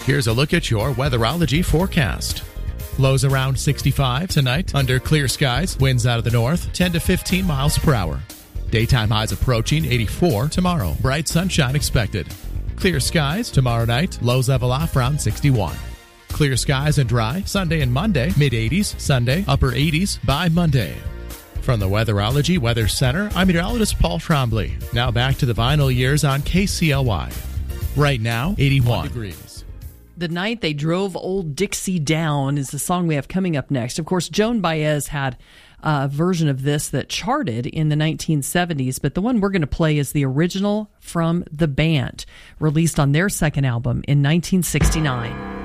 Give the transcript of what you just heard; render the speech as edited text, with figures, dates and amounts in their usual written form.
Here's a look at your weatherology forecast. Lows around 65 tonight under clear skies. Winds out of the north, 10 to 15 miles per hour. Daytime highs approaching 84 tomorrow. Bright sunshine expected. Clear skies tomorrow night. Lows level off around 61. Clear skies and dry Sunday and Monday. Mid-80s Sunday, upper 80s by Monday. From the Weatherology Weather Center, I'm meteorologist Paul Trombley. Now back to the vinyl years on KCLY. Right now, 81 degrees. The Night They Drove Old Dixie Down is the song we have coming up next. Of course, Joan Baez had a version of this that charted in the 1970s, but the one we're going to play is the original from the band, released on their second album in 1969.